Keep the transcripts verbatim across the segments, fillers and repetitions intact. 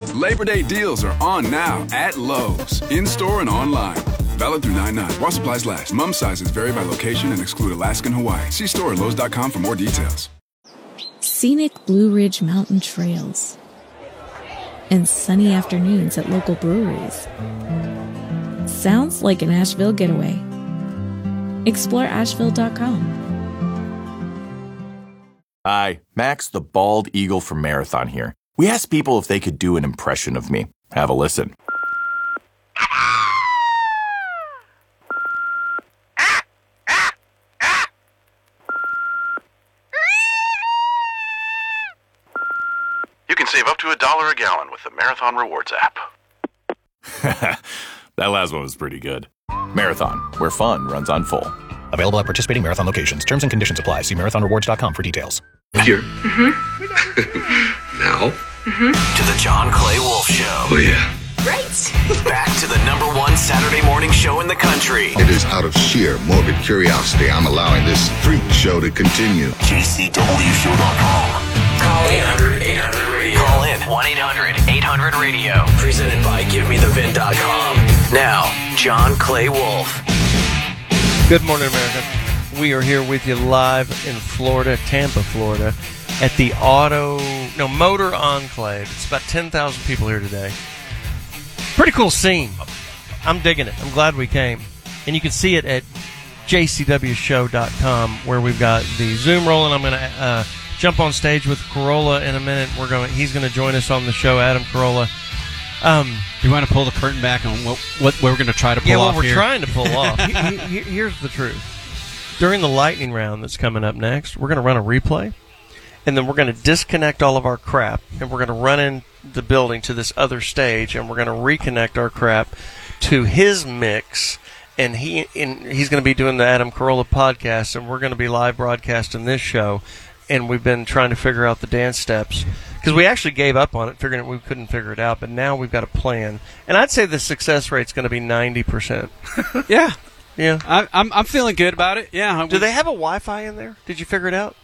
Labor Day deals are on now at Lowe's, in-store and online. Valid through nine nine. While supplies last. Mum sizes vary by location and exclude Alaska and Hawaii. See store at lowes dot com for more details. Scenic Blue Ridge Mountain trails and sunny afternoons at local breweries. Sounds like an Asheville getaway. Explore asheville dot com. Hi, Max the Bald Eagle from Marathon here. We asked people if they could do an impression of me. Have a listen. You can save up to a dollar a gallon with the Marathon Rewards app. That last one was pretty good. Marathon, where fun runs on full. Available at participating Marathon locations. Terms and conditions apply. See marathon rewards dot com for details. Here. Mm-hmm. Now. Mm-hmm. To the John Clay Wolf Show. Oh, yeah. Right. Back to the number one Saturday morning show in the country. It is out of sheer morbid curiosity I'm allowing this freak show to continue. J C W show dot com. Call eight hundred eight hundred radio. Call in one eight hundred eight hundred radio. Presented by give me the vin dot com. Now, John Clay Wolf. Good morning, America. We are here with you live in Florida, Tampa, Florida, at the Auto, no, Motor Enclave. It's about ten thousand people here today. Pretty cool scene. I'm digging it. I'm glad we came. And you can see it at J C W show dot com, where we've got the Zoom rolling. I'm going to uh, jump on stage with Carolla in a minute. We're going. He's going to join us on the show, Adam Carolla. Um, you want to pull the curtain back on what, what we're going to try to pull yeah, off what we're here? trying to pull off. he, he, he, here's the truth. During the lightning round that's coming up next, we're going to run a replay, and then we're going to disconnect all of our crap, and we're going to run in the building to this other stage, and we're going to reconnect our crap to his mix, and he and he's going to be doing the Adam Carolla podcast, and we're going to be live broadcasting this show, and we've been trying to figure out the dance steps. Because we actually gave up on it, figuring we couldn't figure it out, but now we've got a plan. And I'd say the success rate's going to be ninety percent. Yeah. Yeah. I, I'm I'm feeling good about it. Yeah. Do they have a Wi-Fi in there? Did you figure it out?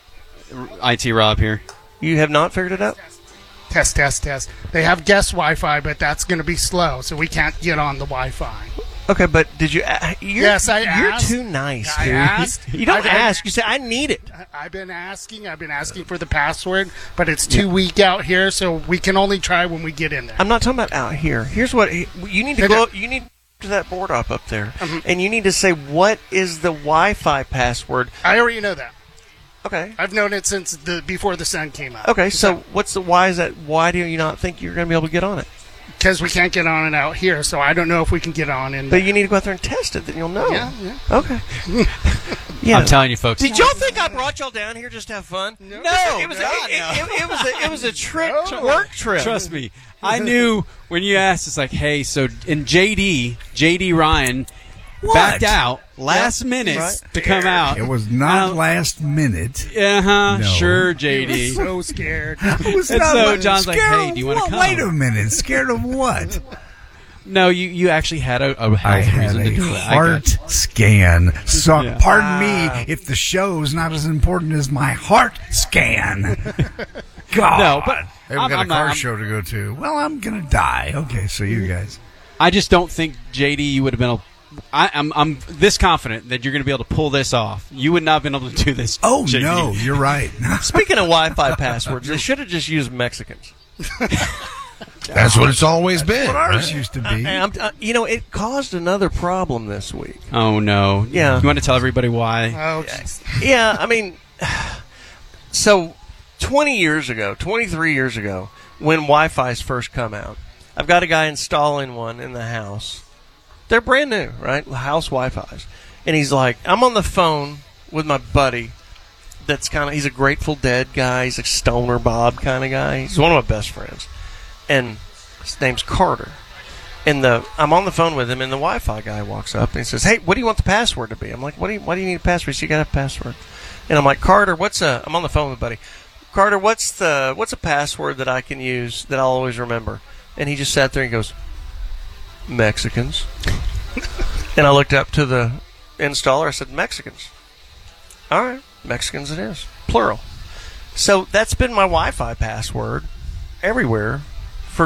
I T Rob here. You have not figured it out? Test, test, test. They have guest Wi-Fi, but that's going to be slow, so we can't get on the Wi-Fi. Okay, but did you... Uh, you're, yes, I You're asked. too nice, I dude. asked. You don't I've ask. Been, you say, I need it. I've been asking. I've been asking for the password, but it's too yeah. weak out here, so we can only try when we get in there. I'm not talking about out here. Here's what... You need to go... You need to that board up up there, mm-hmm. and you need to say, what is the Wi-Fi password? I already know that. Okay. I've known it since the before the sun came out. Okay, so what's the... Why is that... Why do you not think you're going to be able to get on it? Because we can't get on it out here, so I don't know if we can get on in. But you need to go out there and test it, then you'll know. Yeah, yeah. Okay. yeah. I'm telling you, folks. Did y'all think I brought y'all down here just to have fun? No, no it was God, a, it, no. It, it was a, it was a trip, no. work trip. Trust me, I knew when you asked. It's like, hey, so in J D, J D Ryan what? backed out last yeah. minute right. to come out. It was not last minute. Uh huh. No. Sure, J D. He was so scared. I was and not so like, John's like, hey, do you want to come? Wait a minute. Scared of what? No, you, you actually had a, a health I had reason a to do it. heart scan. So, yeah. pardon Wow. me if the show's not as important as my heart scan. God. No, but Hey, we I'm, got I'm, a car I'm, show to go to. Well, I'm going to die. Okay, so you guys. I just don't think, J D, you would have been able I, I'm I'm this confident that you're going to be able to pull this off. You would not have been able to do this. Oh, J D. no, you're right. Speaking of Wi-Fi passwords, they should have just used Mexicans. That's what it's always been. That's what ours right? used to be. I, I'm, uh, you know, it caused another problem this week. Oh, no. Yeah. You want to tell everybody why? Oh, yeah, I mean, so twenty years ago, twenty-three years ago, when Wi-Fi's first come out, I've got a guy installing one in the house. They're brand new, right? House Wi-Fi's. And he's like, I'm on the phone with my buddy that's kind of, he's a Grateful Dead guy. He's a Stoner Bob kind of guy. He's one of my best friends. And his name's Carter. And the I'm on the phone with him, and the Wi-Fi guy walks up, and he says, hey, what do you want the password to be? I'm like, what do you, why do you need a password? So you got to have a password. And I'm like, Carter, what's a, I'm on the phone with a buddy. Carter, what's the, what's a password that I can use that I'll always remember? And he just sat there and goes, Mexicans. And I looked up to the installer. I said, Mexicans. All right, Mexicans it is. Plural. So that's been my Wi-Fi password everywhere